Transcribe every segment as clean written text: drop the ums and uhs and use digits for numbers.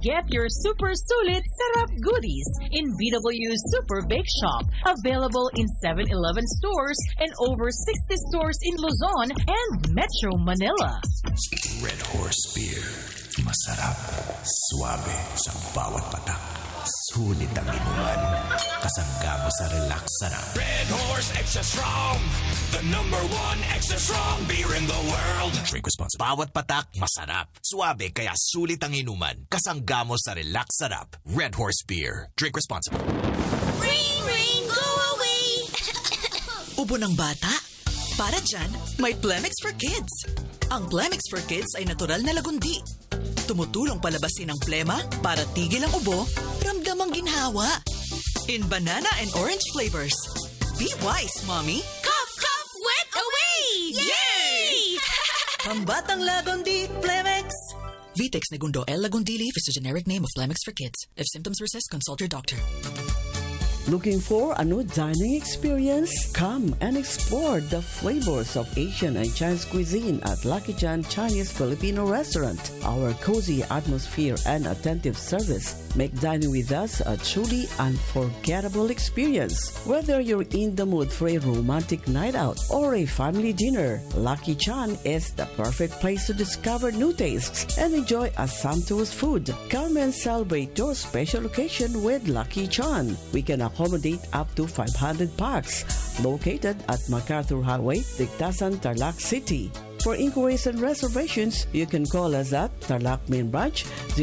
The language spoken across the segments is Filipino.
Get your super sulit sarap goodies in BW Super Bake Shop. Available in 7-Eleven stores and over 60 stores in Luzon and Metro Manila. Red Horse Beer. Masarap, suabe sa bawat patak. Sulit ang inuman. Kasangga mo sa relax sarap. Red Horse Extra Strong, the #1 extra strong beer in the world. Drink responsibly. Bawat patak, masarap. Suabe kaya sulit ang inuman. Kasangga mo sa relax sarap. Red Horse Beer. Drink responsibly. Rain, rain, go away! Ubo ng bata? Para dyan, may Plemix for Kids. Ang Plemix for Kids ay natural na lagundi. Tumutulong palabasin ang plema para tigil ang ubo, ramdam ang ginhawa. In banana and orange flavors. Be wise, Mommy. Cough, cough, wet away! Yay! Pambatang lagundi, Plemix. Vitex Negundo L. Lagundi Leaf is the generic name of Plemix for Kids. If symptoms persist, consult your doctor. Looking for a new dining experience? Come and explore the flavors of Asian and Chinese cuisine at Lucky Chan Chinese Filipino Restaurant. Our cozy atmosphere and attentive service make dining with us a truly unforgettable experience. Whether you're in the mood for a romantic night out or a family dinner, Lucky Chan is the perfect place to discover new tastes and enjoy a sumptuous food. Come and celebrate your special occasion with Lucky Chan. We can accommodate up to 500 packs. Located at MacArthur Highway, Dictasan, Tarlac City. For inquiries and reservations, you can call us at Tarlac Main Branch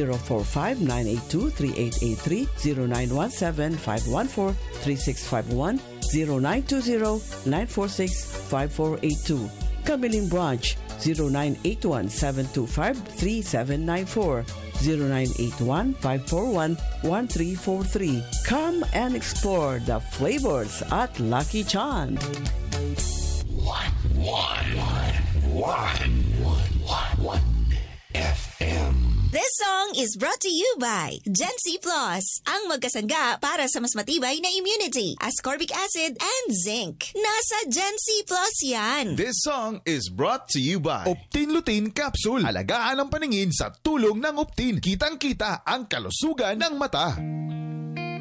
045-982-3883, 0917-514-3651, 0920-946-5482. Kamiling Branch 0981-725-3794, 0981-541-1343. Come and explore the flavors at Lucky Chan. One FM. This song is brought to you by Gen-C Plus, ang magkasangga para sa mas matibay na immunity, ascorbic acid and zinc. Nasa Gen-C Plus yan. This song is brought to you by Optin Lutein Capsule. Alagaan ang paningin sa tulong ng Optin. Kitang-kita ang kalusugan ng mata.